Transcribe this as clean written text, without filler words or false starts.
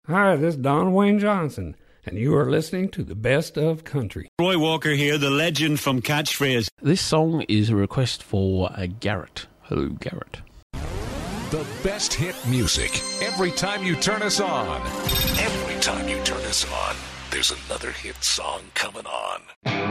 Hi, this is Don Wayne Johnson, and you are listening to the Best of Country. Roy Walker here, the legend from Catchphrase. This song is a request for Garrett. Hello, Garrett. The best hit music every time you turn us on. Every time you turn us on, there's another hit song coming on.